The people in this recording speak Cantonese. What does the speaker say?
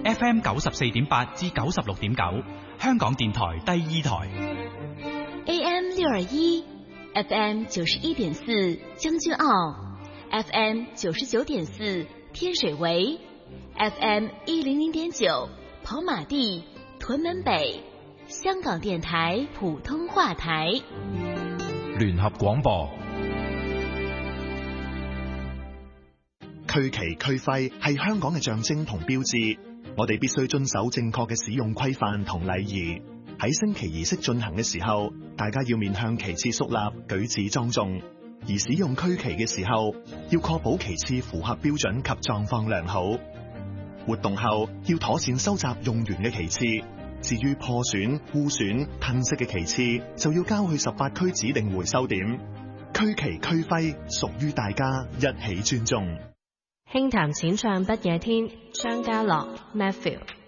FM 94.8至96.9，香港電台第2台。 AM 621 FM 91.4將軍澳 FM 99.4天水圍 FM 100.9跑馬地屯門北，香港電台普通話台。 聯合廣播。 區旗區徽係香港嘅象徵同標誌，我哋必須遵守正確嘅使用規範同禮儀。喺升旗儀式進行嘅時候，大家要面向旗幟肅立，舉止莊重。而使用區旗嘅時候，要確保旗幟符合標準及狀況良好。活動後要妥善收集用完嘅旗幟，至於破損、污損、褪色嘅旗幟，就要交去18區指定回收點。區旗區徽屬於大家，一起尊重。 輕談淺唱不夜天，張家樂 Matthew。